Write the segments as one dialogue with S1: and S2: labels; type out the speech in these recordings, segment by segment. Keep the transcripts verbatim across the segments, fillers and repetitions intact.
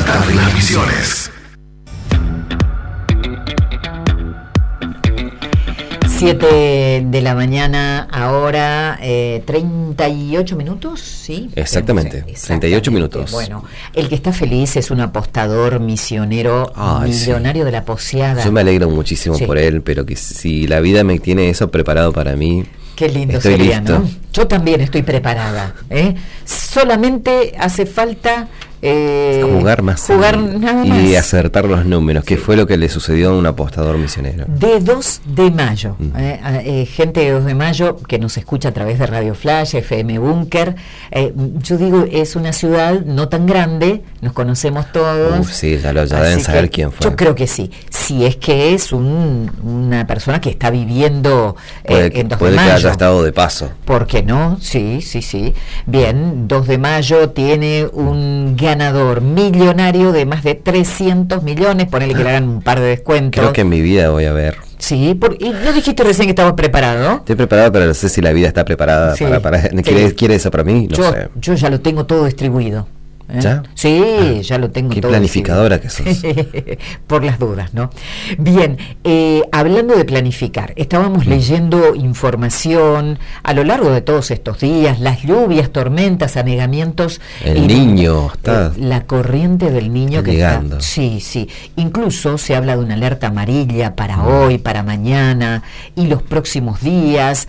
S1: Ciudad de las Misiones.
S2: siete de la mañana, ahora eh, treinta y ocho minutos, ¿sí?
S3: Exactamente,
S2: Exactamente,
S3: treinta y ocho minutos.
S2: Bueno, el que está feliz es un apostador misionero,
S3: Ay,
S2: millonario
S3: sí.
S2: de la poseada.
S3: Yo me alegro muchísimo
S2: Sí.
S3: por él, pero que si la vida me tiene eso preparado para mí,
S2: qué lindo
S3: estoy
S2: sería,
S3: listo.
S2: ¿no? Yo también estoy preparada, ¿eh? Solamente hace falta eh,
S3: jugar más
S2: jugar
S3: y,
S2: nada
S3: y
S2: más.
S3: acertar los números, que
S2: Sí.
S3: fue lo que le sucedió a un apostador misionero.
S2: De dos de mayo,
S3: Mm.
S2: eh, eh, gente de dos de mayo que nos escucha a través de Radio Flash, F M Búnker. Eh, yo digo, es una ciudad no tan grande, nos conocemos todos.
S3: Uf, sí, ya, lo, ya
S2: Así
S3: deben
S2: que
S3: saber quién fue.
S2: Yo creo que sí. Si es que es un, una persona que está viviendo eh,
S3: Puede, que,
S2: en dos
S3: puede
S2: de
S3: que
S2: mayo.
S3: haya estado de paso.
S2: ¿Por qué no? Sí, sí, sí. Bien, dos de mayo tiene un ganador millonario de más de trescientos millones, ponele que le hagan un par de descuentos.
S3: Creo que en mi vida voy a ver.
S2: Sí, por, y no dijiste recién que estabas preparado.
S3: Estoy preparado, pero no sé si la vida está preparada
S2: Sí,
S3: para... para
S2: sí.
S3: ¿quiere, ¿Quiere eso para mí? No
S2: yo,
S3: sé.
S2: yo ya lo tengo todo distribuido. ¿eh?
S3: ¿Ya?
S2: Sí,
S3: Ah,
S2: ya lo tengo
S3: qué
S2: todo
S3: planificadora
S2: decidido.
S3: que sos.
S2: Por las dudas, ¿no? Bien, eh, hablando de planificar, estábamos
S3: Mm.
S2: leyendo información a lo largo de todos estos días, las lluvias, tormentas, anegamientos.
S3: El
S2: y,
S3: niño está...
S2: eh, la corriente del niño
S3: está
S2: que
S3: llegando.
S2: está. Sí, sí. Incluso se habla de una alerta amarilla para
S3: Mm.
S2: hoy, para mañana y los próximos días.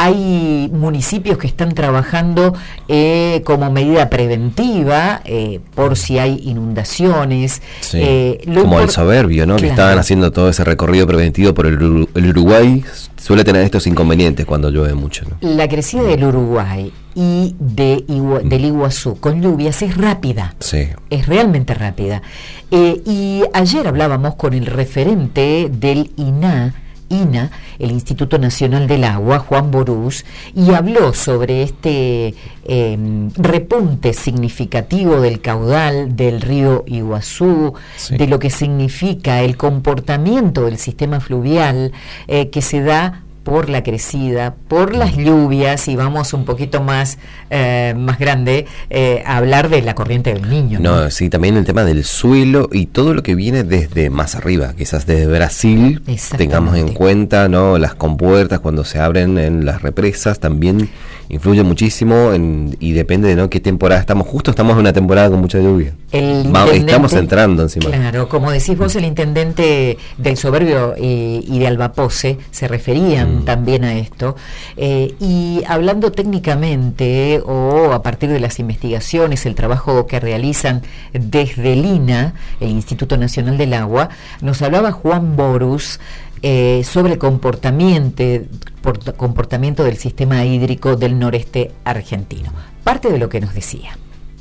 S2: Hay municipios que están trabajando eh, como medida preventiva eh, por si hay inundaciones.
S3: Sí.
S2: Eh, lo
S3: Como el
S2: impor-
S3: soberbio, ¿no? Que
S2: Claro.
S3: estaban haciendo todo ese recorrido preventivo por el, Uru- el Uruguay. Suele tener estos inconvenientes cuando llueve mucho, ¿no?
S2: La crecida del Uruguay y de Igua- del Iguazú con lluvias es rápida.
S3: Sí.
S2: Es realmente rápida. Eh, y ayer hablábamos con el referente del I N A, I N A, el Instituto Nacional del Agua, Juan Borús, y habló sobre este eh, repunte significativo del caudal del río Iguazú,
S3: Sí.
S2: de lo que significa el comportamiento del sistema fluvial eh, que se da por la crecida, por las lluvias, y vamos un poquito más eh, más grande eh, a hablar de la corriente del Niño. ¿no?
S3: No, sí, también el tema del suelo y todo lo que viene desde más arriba, quizás desde Brasil,
S2: Exactamente.
S3: tengamos en cuenta, ¿no? Las compuertas cuando se abren en las represas también influye muchísimo en, y depende de, ¿no?, qué temporada estamos. Justo estamos en una temporada con mucha lluvia.
S2: El
S3: Va-
S2: intendente-
S3: estamos entrando encima.
S2: Claro, como decís vos, el intendente del Soberbio eh, y de Albapose se referían
S3: Mm.
S2: también a esto. Eh, y hablando técnicamente o a partir de las investigaciones, el trabajo que realizan desde el I N A, el Instituto Nacional del Agua, nos hablaba Juan Borús eh, sobre el comportamiento, por- comportamiento del sistema hídrico del noreste argentino. Parte de lo que nos decía.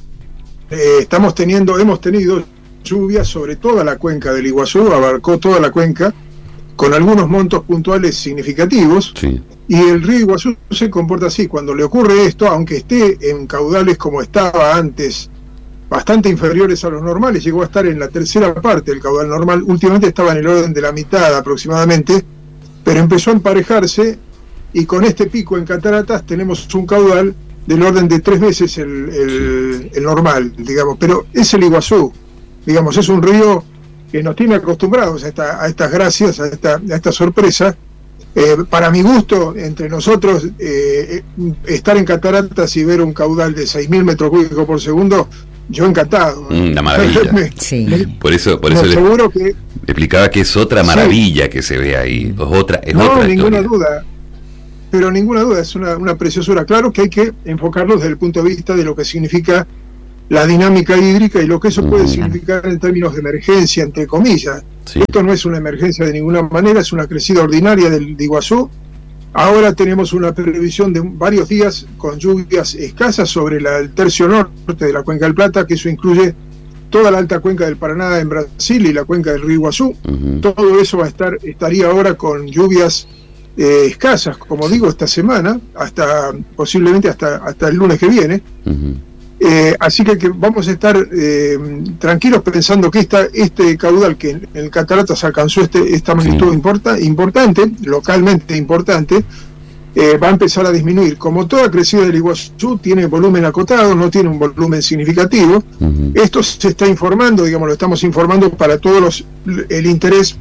S4: Eh, estamos teniendo, hemos tenido lluvias sobre toda la cuenca del Iguazú, abarcó toda la cuenca, con algunos montos puntuales significativos,
S3: Sí.
S4: y el río Iguazú se comporta así. Cuando le ocurre esto, aunque esté en caudales como estaba antes, bastante inferiores a los normales, llegó a estar en la tercera parte del caudal normal, últimamente estaba en el orden de la mitad aproximadamente, pero empezó a emparejarse, y con este pico en cataratas tenemos un caudal del orden de tres veces el, el, el normal, digamos, pero es el Iguazú, digamos, es un río que nos tiene acostumbrados a, esta, a estas gracias, a esta, a esta sorpresa. Eh, para mi gusto, entre nosotros, eh, estar en cataratas y ver un caudal de seis mil metros cúbicos por segundo, yo encantado.
S5: Una maravilla.
S4: me,
S2: Sí.
S4: me,
S5: Por eso, por
S4: me
S5: eso le,
S4: aseguro que
S5: le explicaba que es otra
S4: Sí.
S5: maravilla que se ve ahí. Es otra, es
S4: no,
S5: otra
S4: ninguna
S5: historia.
S4: duda, pero ninguna duda, es una, una preciosura. Claro que hay que enfocarlo desde el punto de vista de lo que significa la dinámica hídrica y lo que eso puede
S5: Mm.
S4: significar en términos de emergencia, entre comillas.
S5: Sí.
S4: Esto no es una emergencia de ninguna manera, es una crecida ordinaria del de Iguazú. Ahora tenemos una previsión de varios días con lluvias escasas sobre la, el tercio norte de la Cuenca del Plata, que eso incluye toda la alta cuenca del Paraná en Brasil y la cuenca del río Iguazú.
S5: Ujú.
S4: Todo eso va a estar, estaría ahora con lluvias eh, escasas, como digo, esta semana, hasta posiblemente hasta, hasta el lunes que viene.
S5: Ujú.
S4: Eh, así que, que vamos a estar eh, tranquilos pensando que esta, este caudal que en el Cataratas alcanzó este, esta magnitud
S5: Sí.
S4: importa, importante, localmente importante, eh, va a empezar a disminuir. Como toda crecida del Iguazú tiene volumen acotado, no tiene un volumen significativo. Uh-huh. Esto se está informando, digamos, lo estamos informando para todos los, el interés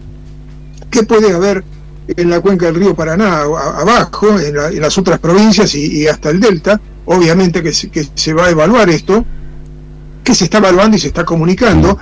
S4: que puede haber en la cuenca del río Paraná, a, abajo, en, la, en las otras provincias y, y hasta el delta. Obviamente que se, que se va a evaluar esto, que se está evaluando y se está comunicando,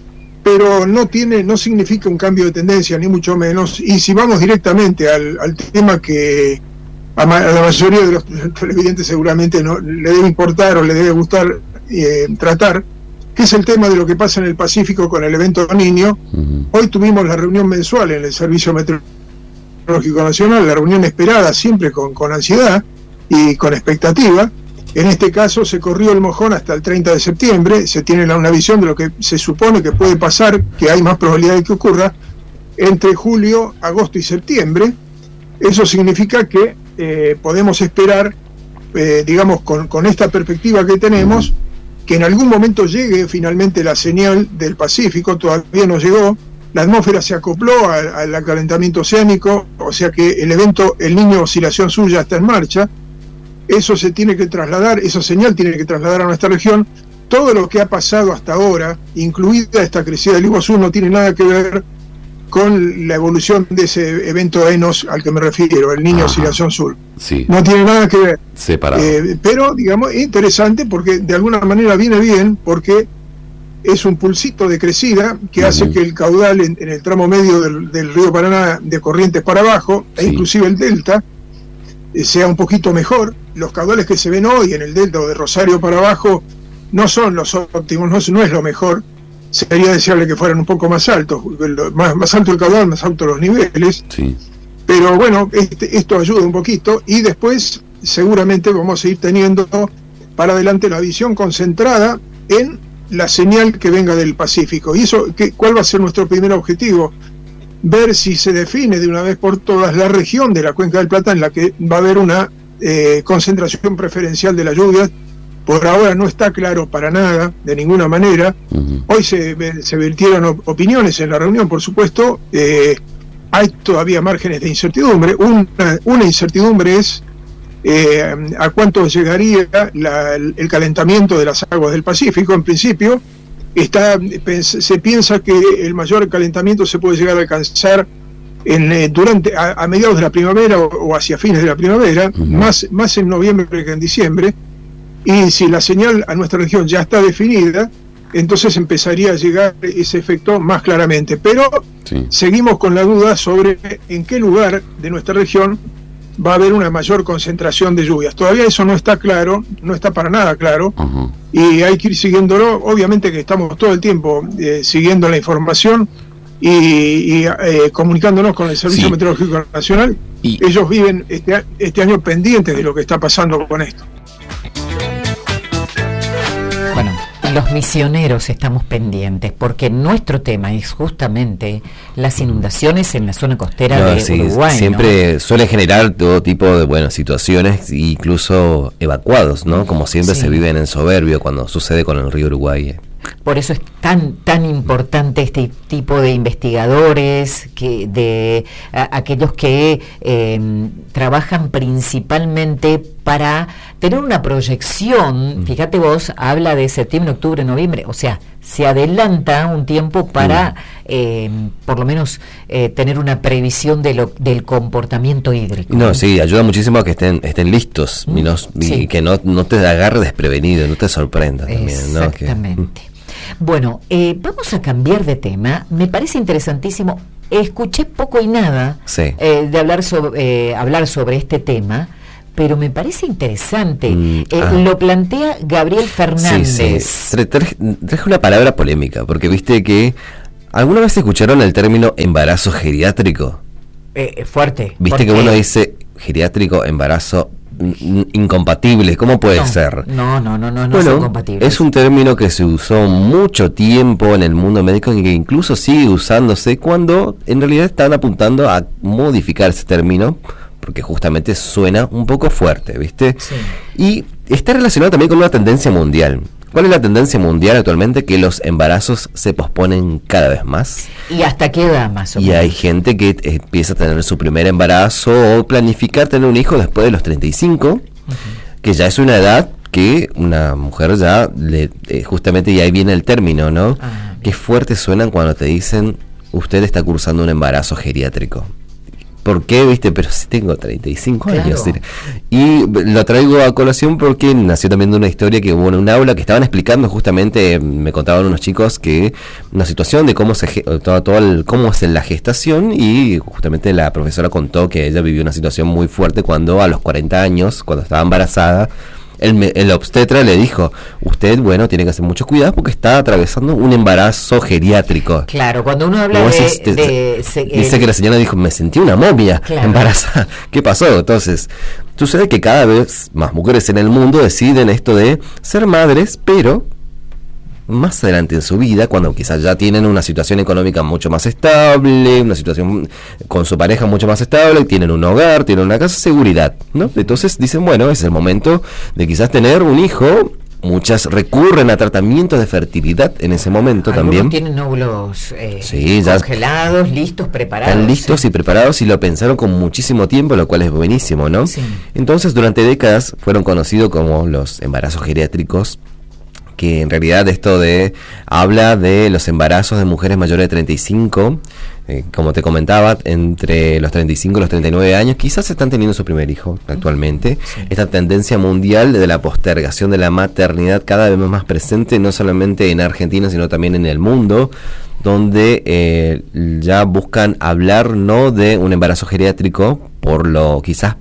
S4: pero no tiene, no significa un cambio de tendencia, ni mucho menos. Y si vamos directamente al, al tema que a, ma, a la mayoría de los televidentes seguramente no le debe importar o le debe gustar eh, tratar, que es el tema de lo que pasa en el Pacífico con el evento Niño. Uh-huh. Hoy tuvimos la reunión mensual en el Servicio Meteorológico Nacional, la reunión esperada, siempre con, con ansiedad y con expectativa. En este caso se corrió el mojón hasta el treinta de septiembre, se tiene una visión de lo que se supone que puede pasar, que hay más probabilidad de que ocurra, entre julio, agosto y septiembre. Eso significa que eh, podemos esperar, eh, digamos, con, con esta perspectiva que tenemos, que en algún momento llegue finalmente la señal del Pacífico. Todavía no llegó, la atmósfera se acopló al, al acalentamiento oceánico, o sea que el evento El Niño Oscilación Suya está en marcha. Eso se tiene que trasladar, esa señal tiene que trasladar a nuestra región. Todo lo que ha pasado hasta ahora, incluida esta crecida del Iguazú, no tiene nada que ver con la evolución de ese evento Enos al que me refiero, el Niño Oscilación Sur.
S5: Sí.
S4: No tiene nada que ver.
S5: Separado.
S4: Eh, pero, digamos, es interesante porque de alguna manera viene bien, porque es un pulsito de crecida que uh-huh. hace que el caudal en, en el tramo medio del, del río Paraná, de Corrientes para abajo, sí. e inclusive el delta, eh, sea un poquito mejor. Los caudales que se ven hoy en el delta o de Rosario para abajo no son los óptimos, no, no es lo mejor. Sería deseable que fueran un poco más altos, más, más alto el caudal, más altos los niveles.
S5: Sí.
S4: Pero bueno, este, esto ayuda un poquito y después seguramente vamos a ir teniendo para adelante la visión concentrada en la señal que venga del Pacífico. ¿Y eso qué, cuál va a ser nuestro primer objetivo? Ver si se define de una vez por todas la región de la Cuenca del Plata en la que va a haber una eh, concentración preferencial de las lluvias. Por ahora no está claro para nada, de ninguna manera. Uh-huh. Hoy se, se vertieron op- opiniones en la reunión, por supuesto. Eh, hay todavía márgenes de incertidumbre. Una, una incertidumbre es eh, a cuánto llegaría la, el calentamiento de las aguas del Pacífico. En principio, está, se piensa que el mayor calentamiento se puede llegar a alcanzar en, eh, durante a, a mediados de la primavera o, o hacia fines de la primavera, uh-huh. más, más en noviembre que en diciembre. Y si la señal a nuestra región ya está definida, entonces empezaría a llegar ese efecto más claramente. Pero sí. seguimos con la duda sobre en qué lugar de nuestra región va a haber una mayor concentración de lluvias. Todavía eso no está claro, no está para nada claro, uh-huh. y hay que ir siguiéndolo. Obviamente que estamos todo el tiempo eh, siguiendo la información y, y eh, comunicándonos con el Servicio sí. Meteorológico Nacional. Y ellos viven este, este año pendientes de lo que está pasando con esto.
S2: Bueno, los misioneros estamos pendientes porque nuestro tema es justamente las inundaciones en la zona costera no, de sí, Uruguay.
S3: Siempre
S2: ¿no?
S3: suele generar todo tipo de bueno, situaciones, incluso evacuados, ¿no? Como siempre sí. se viven en Soberbio cuando sucede con el río Uruguay.
S2: Por eso es tan tan importante este tipo de investigadores, que de a, aquellos que eh, trabajan principalmente para tener una proyección. Mm. Fíjate vos, habla de septiembre, octubre, noviembre, o sea, se adelanta un tiempo para mm. eh, por lo menos eh, tener una previsión de lo, del comportamiento hídrico.
S3: No, sí, ayuda muchísimo a que estén estén listos mm. y, no, y sí. que no, no te agarre desprevenido, no te sorprenda también, ¿no?
S2: Exactamente. Que, Bueno, eh, vamos a cambiar de tema. Me parece interesantísimo. Escuché poco y nada
S3: sí.
S2: eh, de hablar sobre, eh, hablar sobre este tema, pero me parece interesante. Mm, eh, ah. Lo plantea Gabriel Fernández.
S3: Sí, sí. Tra- tra- traje una palabra polémica, porque viste que ¿alguna vez escucharon el término embarazo geriátrico?
S2: Eh, fuerte.
S3: Viste que uno dice geriátrico, embarazo incompatibles, ¿cómo puede
S2: no,
S3: ser?
S2: No, no, no, no, no
S3: bueno,
S2: son compatibles.
S3: Es un término que se usó mucho tiempo en el mundo médico y que incluso sigue usándose cuando en realidad están apuntando a modificar ese término porque justamente suena un poco fuerte, ¿viste?
S2: Sí.
S3: Y está relacionado también con una tendencia mundial. ¿Cuál es la tendencia mundial actualmente? Que los embarazos se posponen cada vez más.
S2: ¿Y hasta qué edad más o
S3: Y
S2: menos?
S3: hay gente que empieza a tener su primer embarazo o planificar tener un hijo después de los treinta y cinco, uh-huh. que ya es una edad que una mujer ya, le, eh, justamente, y ahí viene el término, ¿no? Ah, qué fuerte suenan cuando te dicen, usted está cursando un embarazo geriátrico. ¿Por qué? ¿Viste? Pero si tengo treinta y cinco claro. años. Y lo traigo a colación porque nació también de una historia que hubo en un aula que estaban explicando justamente, me contaban unos chicos que una situación de cómo se todo, todo el, cómo es la gestación, y justamente la profesora contó que ella vivió una situación muy fuerte cuando a los cuarenta años, cuando estaba embarazada, El, el obstetra le dijo, usted, bueno, tiene que hacer mucho cuidado porque está atravesando un embarazo geriátrico.
S2: Claro, cuando uno habla de...
S3: Decís, te,
S2: de
S3: se, dice el, que la señora dijo, me sentí una momia claro. embarazada. ¿Qué pasó? Entonces, sucede que cada vez más mujeres en el mundo deciden esto de ser madres, pero más adelante en su vida, cuando quizás ya tienen una situación económica mucho más estable, una situación con su pareja mucho más estable, tienen un hogar, tienen una casa, seguridad, ¿no? Entonces dicen, bueno, es el momento de quizás tener un hijo. Muchas recurren a tratamientos de fertilidad en ese momento. Algunos también
S2: tienen óvulos eh,
S3: sí,
S2: congelados, ya listos, preparados.
S3: Están listos sí. y preparados, y lo pensaron con muchísimo tiempo, lo cual es buenísimo, ¿no?
S2: Sí.
S3: Entonces, durante décadas fueron conocidos como los embarazos geriátricos, que en realidad esto de habla de los embarazos de mujeres mayores de treinta y cinco, eh, como te comentaba, entre los treinta y cinco y los treinta y nueve años, quizás están teniendo su primer hijo actualmente. Sí. Esta tendencia mundial de la postergación de la maternidad cada vez más presente, no solamente en Argentina, sino también en el mundo, donde eh, ya buscan hablar no de un embarazo geriátrico por lo quizás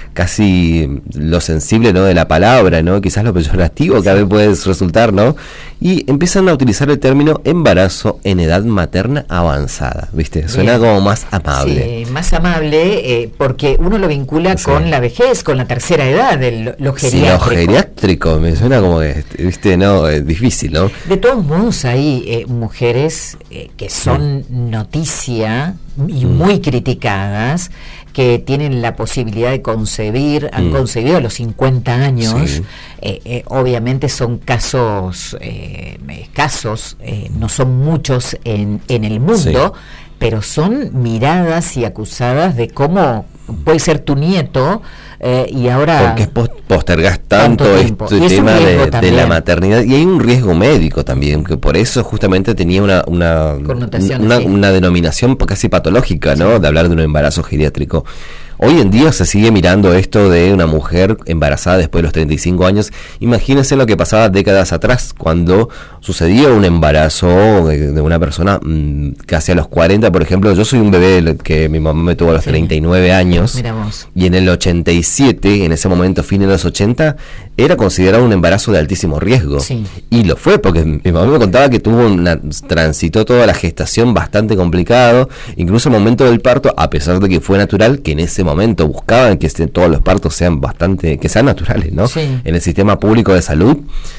S3: casi lo sensible, ¿no?, de la palabra, ¿no?, quizás lo peyorativo que a veces puede resultar, ¿no?, y empiezan a utilizar el término embarazo en edad materna avanzada, ¿viste? Suena Bien. como más amable.
S2: Sí, más amable, eh, porque uno lo vincula sí. con la vejez, con la tercera edad, de lo, lo geriátrico.
S3: Sí, lo geriátrico, me suena como, que, ¿viste?, no, es difícil, ¿no?
S2: De todos modos hay eh, mujeres eh, que son sí. noticia y mm. muy criticadas, que tienen la posibilidad de concebir, han mm. concebido a los cincuenta años, sí. eh, eh, obviamente son casos eh, escasos, eh, no son muchos en, en el mundo, sí. pero son miradas y acusadas de cómo puede ser tu nieto, eh, y ahora...
S3: Porque postergás tanto, tanto este tema de, de la maternidad, y hay un riesgo médico también, que por eso justamente tenía una una, una, sí. una denominación casi patológica, ¿no?, sí. de hablar de un embarazo geriátrico. Hoy en día se sigue mirando esto de una mujer embarazada después de los treinta y cinco años. Imagínense lo que pasaba décadas atrás, cuando sucedía un embarazo de, de una persona mmm, casi a los cuarenta, por ejemplo. Yo soy un bebé que mi mamá me tuvo a los sí. treinta y nueve años.
S2: Miramos.
S3: Y en el ochenta y siete, en ese momento, fin de los ochenta, era considerado un embarazo de altísimo riesgo.
S2: Sí.
S3: Y lo fue, porque mi mamá me contaba que tuvo una, transitó toda la gestación bastante complicado, incluso el momento del parto, a pesar de que fue natural, que en ese momento buscaban que este, todos los partos sean bastante, que sean naturales, ¿no?
S2: Sí.
S3: En el sistema público de salud,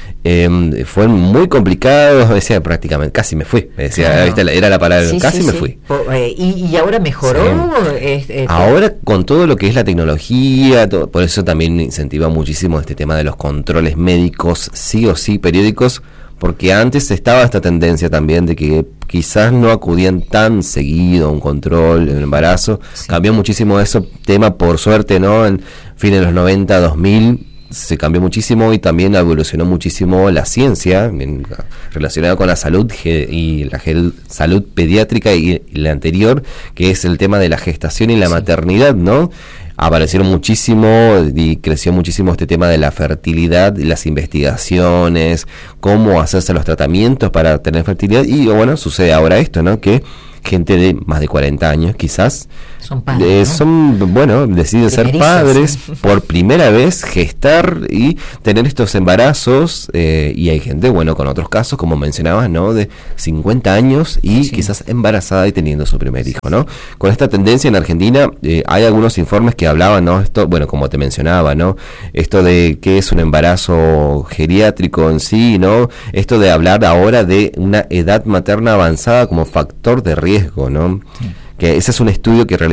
S3: eh, fue muy complicado, decía prácticamente, casi me fui, me decía, claro. ¿viste? Era la palabra, sí, casi sí, me sí. fui.
S2: Por, eh, y, y ahora mejoró.
S3: Sí.
S2: Es, es,
S3: ahora con todo lo que es la tecnología, todo, por eso también incentiva muchísimo este tema de los controles médicos, sí o sí, periódicos, porque antes estaba esta tendencia también de que quizás no acudían tan seguido a un control en el embarazo. Sí. Cambió muchísimo ese tema, por suerte, ¿no? En fin de los noventa, dos mil, se cambió muchísimo, y también evolucionó muchísimo la ciencia en, relacionada con la salud y la salud pediátrica y, y la anterior, que es el tema de la gestación y la sí. maternidad, ¿no? Aparecieron muchísimo y creció muchísimo este tema de la fertilidad, las investigaciones, cómo hacerse los tratamientos para tener fertilidad. Y bueno, sucede ahora esto, ¿no?, que gente de más de cuarenta años quizás
S2: son padres,
S3: eh,
S2: ¿no?
S3: son bueno deciden ser padres por primera vez, gestar y tener estos embarazos, eh, y hay gente, bueno, con otros casos, como mencionabas, ¿no?, de cincuenta años y sí. quizás embarazada y teniendo su primer hijo, ¿no? Con esta tendencia en Argentina, eh, hay algunos informes que hablaban, ¿no?, esto, bueno, como te mencionaba, ¿no?, esto de qué es un embarazo geriátrico en sí, ¿no?, esto de hablar ahora de una edad materna avanzada como factor de riesgo, ¿no? Sí. Que ese es un estudio que realizó